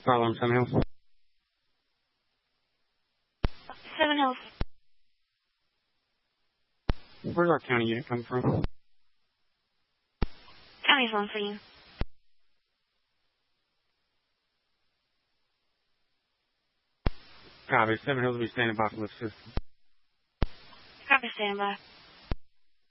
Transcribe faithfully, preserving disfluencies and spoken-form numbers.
Problem, Seven Hills. Seven Hills. Where's our county unit coming from? County's on for you. Copy. Seven Hills will be standing by for lift system. Copy, stand by.